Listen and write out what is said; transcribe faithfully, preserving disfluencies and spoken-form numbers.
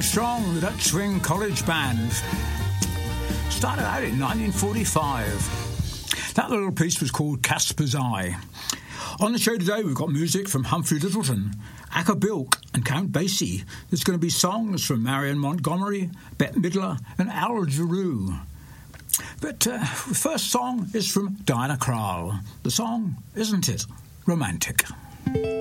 Armstrong, the Dutch Swing College Band. Started out in nineteen forty-five. That little piece was called Casper's Eye. On the show today, we've got music from Humphrey Lyttelton, Acker Bilk and Count Basie. There's going to be songs from Marion Montgomery, Bette Midler and Al Jarreau. But uh, the first song is from Diana Krall. The song, Isn't It Romantic?